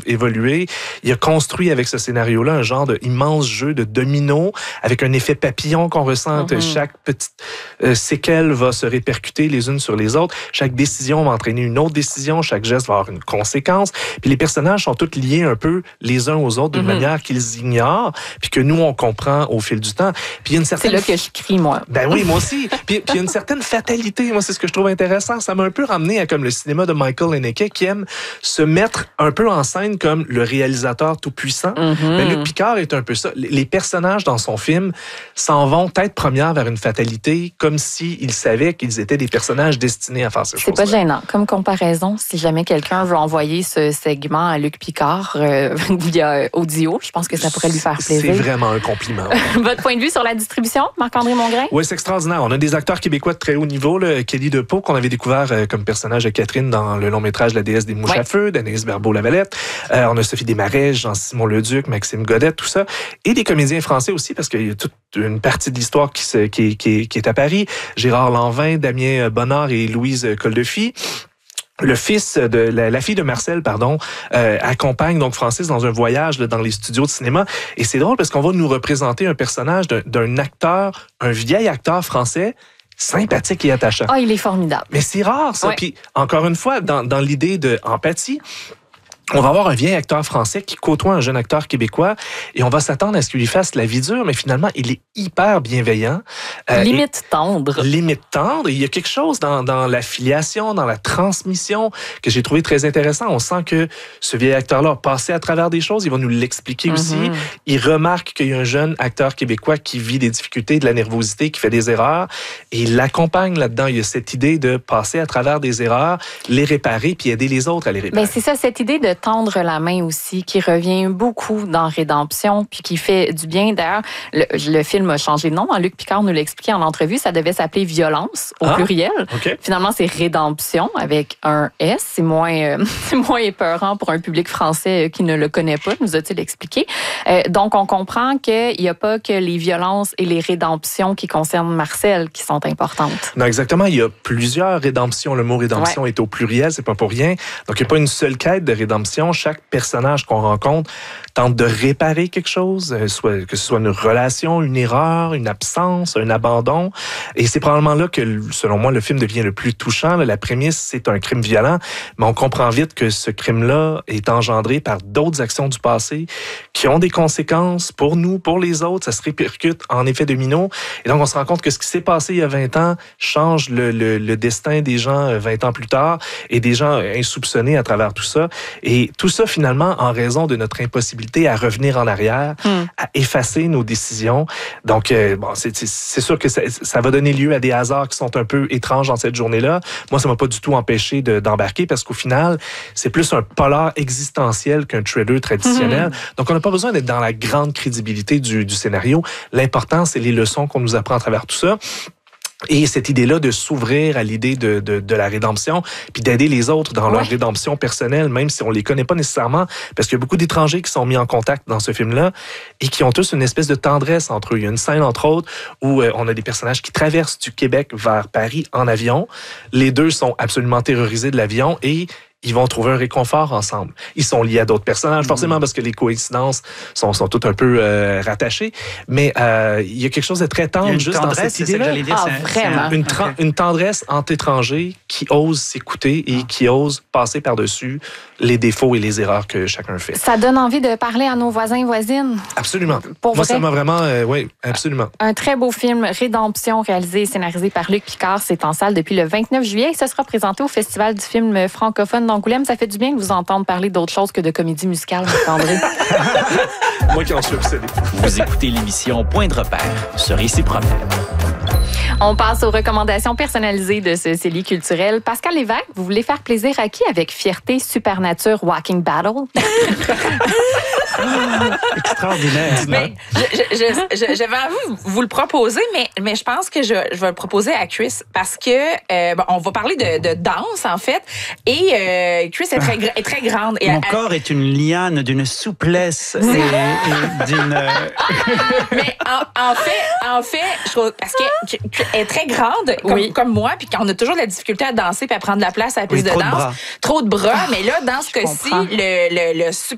évoluer. Il a construit avec ce scénario-là un genre d'immense jeu de domino avec un effet papillon qu'on ressent. Chaque petite séquelle va se répercuter les unes sur les autres. Chaque décision va entraîner une autre décision. Chaque geste va avoir une conséquence. Puis les personnages sont tous liés un peu les uns aux autres d'une manière qu'ils ignorent, puis que nous, on comprend au fil du temps. Puis il y a une certaine... C'est là que je crie, moi. Ben oui, moi aussi. Puis il y a une certaine fatalité. Moi, c'est ce que je trouve intéressant. Ça m'a un peu ramené à comme le cinéma de Michael Haneke qui aime se mettre un peu en scène comme le réalisateur tout-puissant. Mais Luc Picard est un peu ça. Les personnages dans son film s'en vont tête première vers une fatalité, comme s'ils savaient qu'ils étaient des personnages destinés à faire ces choses-là. C'est pas gênant. Comme comparaison, si jamais quelqu'un veut envoyer ce segment à Luc Picard via audio, je pense que ça pourrait lui faire plaisir. C'est vraiment un compliment. Votre point de vue sur la distribution, Marc-André Mongrain? Oui, c'est extraordinaire. On a des acteurs québécois de très haut niveau. Là. Kelly DePau, qu'on avait découvert comme personnage de Catherine dans le long-métrage La déesse des mouches à feu, d'Anaïs Barbeau-Lavalette. On a Sophie Desmarais, Jean-Simon Leduc, Maxime Godet, tout ça. Et des comédiens français aussi, parce qu'il y a toute une partie de l'histoire qui est à Paris. Gérard Lanvin, Damien Bonnard et Louise Coldefy. Le fils de la fille de Marcel, accompagne donc Francis dans un voyage là, dans les studios de cinéma. Et c'est drôle parce qu'on va nous représenter un personnage d'un acteur, un vieil acteur français, sympathique et attachant. Ah, il est formidable. Mais c'est rare, ça. Ouais. Puis, encore une fois, dans l'idée de empathie, on va avoir un vieil acteur français qui côtoie un jeune acteur québécois et on va s'attendre à ce qu'il lui fasse la vie dure, mais finalement, il est hyper bienveillant. Limite tendre. Limite tendre. Il y a quelque chose dans la filiation, dans la transmission que j'ai trouvé très intéressant. On sent que ce vieil acteur-là a passé à travers des choses. Il va nous l'expliquer aussi. Il remarque qu'il y a un jeune acteur québécois qui vit des difficultés, de la nervosité, qui fait des erreurs et il l'accompagne là-dedans. Il y a cette idée de passer à travers des erreurs, les réparer puis aider les autres à les réparer. Mais c'est ça, cette idée de tendre la main aussi, qui revient beaucoup dans Rédemption, puis qui fait du bien. D'ailleurs, le film a changé de nom. Luc Picard nous l'a expliqué en entrevue. Ça devait s'appeler Violence, au pluriel. Okay. Finalement, c'est Rédemption, avec un S. C'est moins épeurant pour un public français qui ne le connaît pas, nous a-t-il expliqué. Donc, on comprend qu'il n'y a pas que les violences et les rédemptions qui concernent Marcel qui sont importantes. Non, exactement. Il y a plusieurs rédemptions. Le mot rédemption est au pluriel, c'est pas pour rien. Donc, il n'y a pas une seule quête de rédemption. Chaque personnage qu'on rencontre tente de réparer quelque chose, que ce soit une relation, une erreur, une absence, un abandon. Et c'est probablement là que, selon moi, le film devient le plus touchant. La prémisse, c'est un crime violent, mais on comprend vite que ce crime-là est engendré par d'autres actions du passé qui ont des conséquences pour nous, pour les autres. Ça se répercute en effet domino. Et donc, on se rend compte que ce qui s'est passé il y a 20 ans change le destin des gens 20 ans plus tard et des gens insoupçonnés à travers tout ça. Et tout ça, finalement, en raison de notre impossibilité à revenir en arrière, à effacer nos décisions. Donc, c'est sûr que ça va donner lieu à des hasards qui sont un peu étranges dans cette journée-là. Moi, ça m'a pas du tout empêché d'embarquer parce qu'au final, c'est plus un polar existentiel qu'un thriller traditionnel. Donc, on n'a pas besoin d'être dans la grande crédibilité du scénario. L'important, c'est les leçons qu'on nous apprend à travers tout ça. Et cette idée-là de s'ouvrir à l'idée de la rédemption, puis d'aider les autres dans leur rédemption personnelle, même si on les connaît pas nécessairement, parce qu'il y a beaucoup d'étrangers qui sont mis en contact dans ce film-là et qui ont tous une espèce de tendresse entre eux. Il y a une scène, entre autres, où on a des personnages qui traversent du Québec vers Paris en avion. Les deux sont absolument terrorisés de l'avion et ils vont trouver un réconfort ensemble. Ils sont liés à d'autres personnages, forcément, parce que les coïncidences sont toutes un peu rattachées. Mais il y a quelque chose de très tendre juste dans cette idée-là. Vraiment. Une tendresse entre étrangers qui osent s'écouter et qui osent passer par-dessus les défauts et les erreurs que chacun fait. Ça donne envie de parler à nos voisins et voisines. Absolument. Pour Moi, vrai. ça m'a vraiment... oui, absolument. Un très beau film, Rédemption, réalisé et scénarisé par Luc Picard. C'est en salle depuis le 29 juillet et ce sera présenté au Festival du film francophone d'Angoulême. Ça fait du bien de vous entendre parler d'autre chose que de comédie musicale, André. Moi qui en suis obsédé. Vous écoutez l'émission Point de repère sur Ici Promène. On passe aux recommandations personnalisées de ce CELI culturel. Pascal Lévesque, vous voulez faire plaisir à qui avec Fierté Supernature Walking Battle? Extraordinaire. Mais j'avais envie de vous le proposer, mais je pense que je vais le proposer à Chris parce que on va parler de danse, en fait. Et Chris est très grande. Et Mon corps est une liane d'une souplesse et d'une... Mais en fait, je trouve, parce qu'elle est très grande, comme moi, puis qu'on a toujours de la difficulté à danser puis à prendre la place à la piste de danse. Trop de bras. Mais là, dans ce cas-ci,